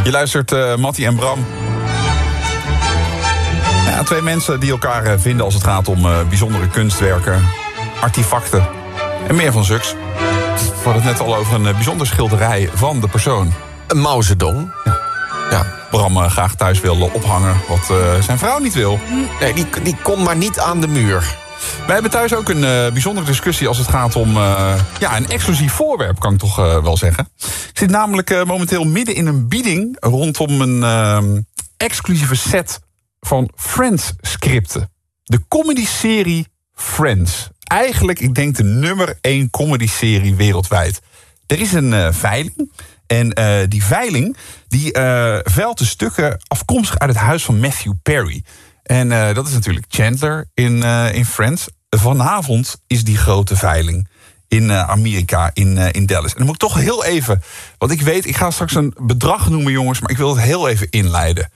Je luistert Mattie en Bram. Ja, twee mensen die elkaar vinden als het gaat om bijzondere kunstwerken, artefacten en meer van zulks. We hadden het net al over een bijzonder schilderij van de persoon. Een Mao Zedong. Ja. Bram graag thuis wil ophangen wat zijn vrouw niet wil. Nee, die komt maar niet aan de muur. Wij hebben thuis ook een bijzondere discussie als het gaat om een exclusief voorwerp, kan ik toch wel zeggen. Ik zit namelijk momenteel midden in een bieding rondom een exclusieve set van Friends-scripten. De comedy-serie Friends. Eigenlijk, ik denk, de nummer 1 comedy-serie wereldwijd. Er is een veiling. En die veiling die veilt de stukken afkomstig uit het huis van Matthew Perry. En dat is natuurlijk Chandler in Friends. Vanavond is die grote veiling in Amerika, in Dallas. En dan moet ik toch heel even, want ik weet, ik ga straks een bedrag noemen, jongens, maar ik wil het heel even inleiden.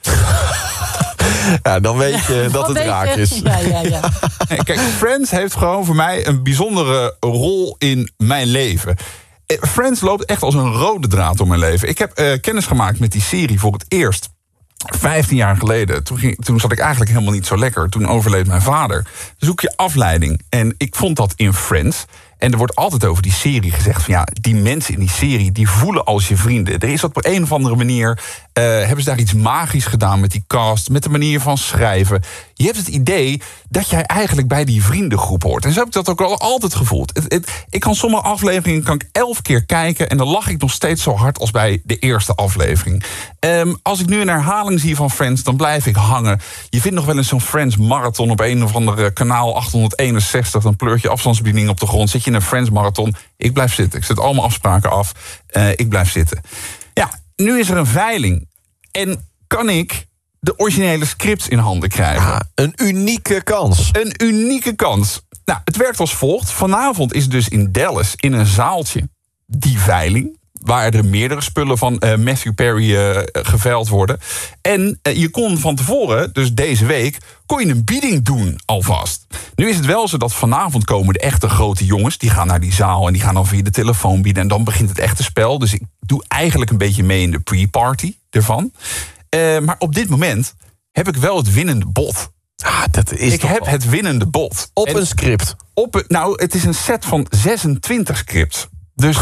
Ja, dan weet je dat het raak is. Ja. Kijk, Friends heeft gewoon voor mij een bijzondere rol in mijn leven. Friends loopt echt als een rode draad door mijn leven. Ik heb kennis gemaakt met die serie voor het eerst 15 jaar geleden. Toen zat ik eigenlijk helemaal niet zo lekker. Toen overleed mijn vader. Zoek je afleiding. En ik vond dat in Friends. En er wordt altijd over die serie gezegd van ja, die mensen in die serie, die voelen als je vrienden. Er is dat op een of andere manier, hebben ze daar iets magisch gedaan met die cast, met de manier van schrijven. Je hebt het idee dat jij eigenlijk bij die vriendengroep hoort. En zo heb ik dat ook altijd gevoeld. Ik kan sommige afleveringen 11 keer kijken en dan lach ik nog steeds zo hard als bij de eerste aflevering. Als ik nu een herhaling zie van Friends, dan blijf ik hangen. Je vindt nog wel eens zo'n Friends marathon op een of andere kanaal 861. Dan pleurt je afstandsbediening op de grond. Zit je in een Friends marathon. Ik blijf zitten. Ik zet allemaal afspraken af. Ik blijf zitten. Ja, nu is er een veiling. En kan ik de originele scripts in handen krijgen? Ja, een unieke kans. Een unieke kans. Nou, het werkt als volgt. Vanavond is dus in Dallas, in een zaaltje, die veiling, waar er meerdere spullen van Matthew Perry geveild worden. En je kon van tevoren, dus deze week, kon je een bieding doen alvast. Nu is het wel zo dat vanavond komen de echte grote jongens, die gaan naar die zaal en die gaan dan via de telefoon bieden. En dan begint het echte spel. Dus ik doe eigenlijk een beetje mee in de pre-party ervan. Maar op dit moment heb ik wel het winnende bod. Ik heb het winnende bod. Op een script. Het is een set van 26 scripts. Dus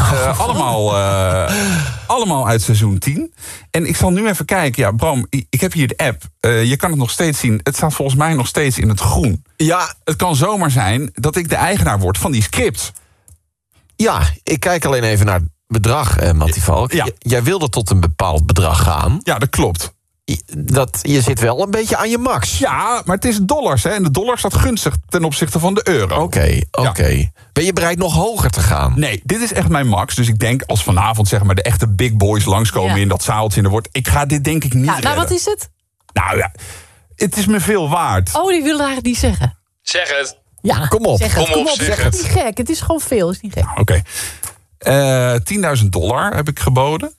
allemaal uit seizoen 10. En ik zal nu even kijken. Ja, Bram, ik heb hier de app. Je kan het nog steeds zien. Het staat volgens mij nog steeds in het groen. Ja. Het kan zomaar zijn dat ik de eigenaar word van die scripts. Ja, ik kijk alleen even naar het bedrag, Mattie Valk. Ja. Jij wilde tot een bepaald bedrag gaan. Ja, dat klopt. Je zit wel een beetje aan je max. Ja, maar het is dollars, hè? En de dollar staat gunstig ten opzichte van de euro. Oké. Ben je bereid nog hoger te gaan? Nee, dit is echt mijn max. Dus ik denk als vanavond zeg maar de echte big boys langskomen in dat zaaltje, en ik ga dit denk ik niet redden. Nou, wat is het? Nou ja, het is me veel waard. Oh, die wilde eigenlijk niet zeggen. Zeg het. Ja, kom op. Zeg het. Zeg Het is niet gek. Het is gewoon veel. Het is niet gek. Oké. $10.000 heb ik geboden.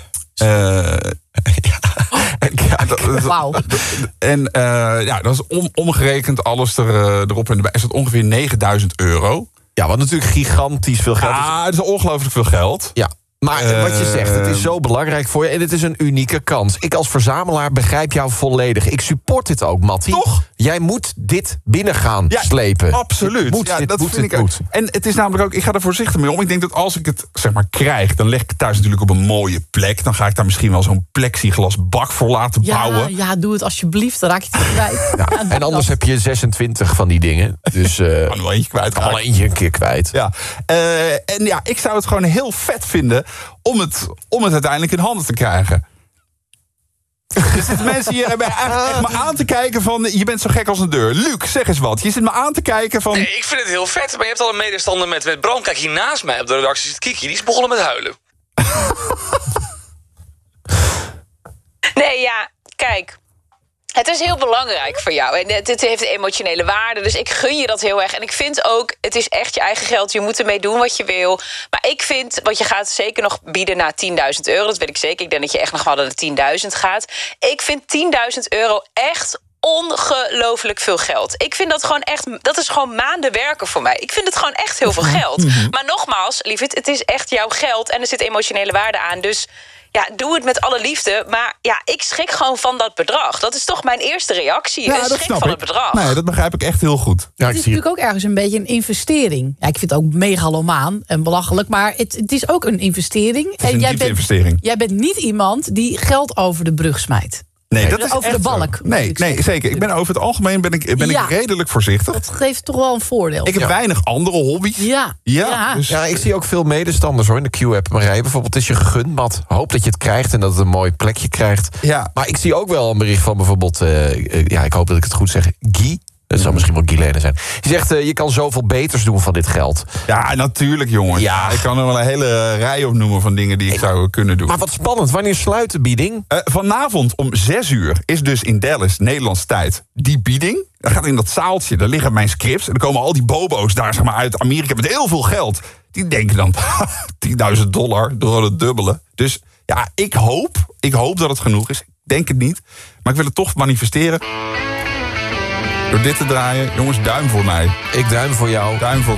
Wauw. En dat is omgerekend alles erop en erbij. Is dat ongeveer €9.000. Ja, wat natuurlijk gigantisch veel geld is. Ja, het is ongelooflijk veel geld. Ja. Maar wat je zegt, het is zo belangrijk voor je en het is een unieke kans. Ik als verzamelaar begrijp jou volledig. Ik support dit ook, Mattie. Toch? Jij moet dit binnen gaan slepen. Absoluut. Dat vind ik ook. En het is namelijk ook, ik ga er voorzichtig mee om. Ik denk dat als ik het zeg maar krijg, dan leg ik het thuis natuurlijk op een mooie plek. Dan ga ik daar misschien wel zo'n plexiglas bak voor laten bouwen. Ja, doe het alsjeblieft. Dan raak je het kwijt. Ja, en anders heb je 26 van die dingen. Dus kan er wel eentje kwijt. kan wel eentje een keer kwijt. Ja. En ja, ik zou het gewoon heel vet vinden om het uiteindelijk in handen te krijgen. Er zitten mensen hier bij echt me aan te kijken van, je bent zo gek als een deur. Luc, zeg eens wat. Je zit me aan te kijken van... Nee, ik vind het heel vet, maar je hebt al een medestander met Bram. Kijk, hier naast mij op de redactie zit Kiki. Die is begonnen met huilen. Nee, ja, kijk. Het is heel belangrijk voor jou. En het heeft emotionele waarde. Dus ik gun je dat heel erg. En ik vind ook, het is echt je eigen geld. Je moet ermee doen wat je wil. Maar ik vind, want je gaat zeker nog bieden naar €10.000. Dat weet ik zeker. Ik denk dat je echt nog wel naar de 10.000 gaat. Ik vind €10.000 echt ongelooflijk veel geld. Ik vind dat gewoon echt, dat is gewoon maanden werken voor mij. Ik vind het gewoon echt heel veel geld. Maar nogmaals, lieverd, het is echt jouw geld en er zit emotionele waarde aan. Dus doe het met alle liefde. Maar ik schrik gewoon van dat bedrag. Dat is toch mijn eerste reactie. Een schrik van het bedrag. Nee, dat begrijp ik echt heel goed. Ja, het is natuurlijk ook ergens een beetje een investering. Ja, ik vind het ook megalomaan en belachelijk. Maar het is ook een investering. Het is een investering. Jij bent niet iemand die geld over de brug smijt. Nee, dat is over echt de balk. zo. Nee, zeker. Ik ben over het algemeen ben ik redelijk voorzichtig. Dat geeft toch wel een voordeel. Ik heb weinig andere hobby's. Dus... ik zie ook veel medestanders in de Q-app. Marije, bijvoorbeeld, het is je gegund, Matt. Hoop dat je het krijgt en dat het een mooi plekje krijgt. Ja. Maar ik zie ook wel een bericht van bijvoorbeeld... ik hoop dat ik het goed zeg, Guy. Dat zou misschien wel Guilene zijn. Die zegt, je kan zoveel beters doen van dit geld. Ja, natuurlijk, jongens. Ja. Ik kan er wel een hele rij opnoemen van dingen die ik zou kunnen doen. Maar wat spannend, wanneer sluit de bieding? Vanavond om 6:00 is dus in Dallas, Nederlandse tijd, die bieding. Dan gaat in dat zaaltje, daar liggen mijn scripts. En dan komen al die bobo's daar uit Amerika met heel veel geld. Die denken dan, $10.000 door het dubbele. Dus ja, ik hoop dat het genoeg is. Ik denk het niet. Maar ik wil het toch manifesteren. Door dit te draaien, jongens, duim voor mij. Ik duim voor jou. Duim voor mij.